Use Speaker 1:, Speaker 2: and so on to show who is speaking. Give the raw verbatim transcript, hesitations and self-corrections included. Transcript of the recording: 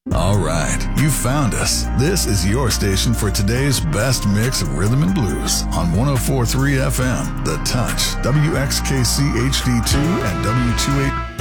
Speaker 1: All right, you found us. This is your station for today's best mix of rhythm and blues on one oh four point three F M, The Touch, W X K C H D two, and W two eighty.